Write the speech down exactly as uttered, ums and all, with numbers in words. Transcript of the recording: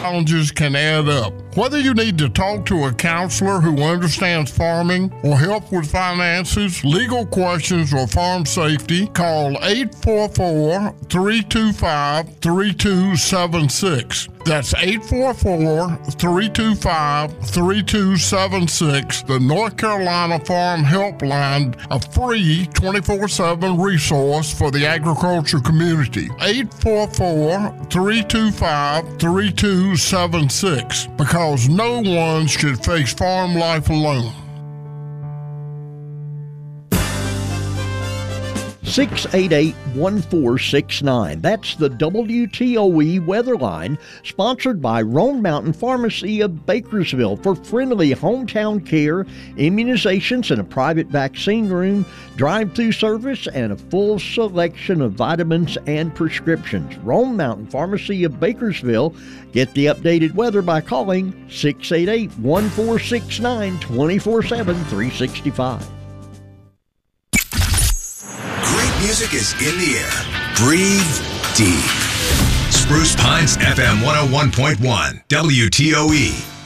challenges can add up. Whether you need to talk to a counselor who understands farming or help with finances, legal questions, or farm safety, call eight four four, three two five, three two seven six. That's eight four four, three two five, three two seven six, the North Carolina Farm Helpline, a free twenty-four seven resource for the agriculture community. eight four four, three two five, three two seven six, because no one should face farm life alone. six eight eight, one four six nine. That's the W T O E weather line, sponsored by Roan Mountain Pharmacy of Bakersville for friendly hometown care, immunizations and a private vaccine room, drive-through service, and a full selection of vitamins and prescriptions. Roan Mountain Pharmacy of Bakersville. Get the updated weather by calling six eight eight, one four six nine, two four seven, three six five. Music is in the air. Breathe deep. Spruce Pines F M one oh one point one, W T O E.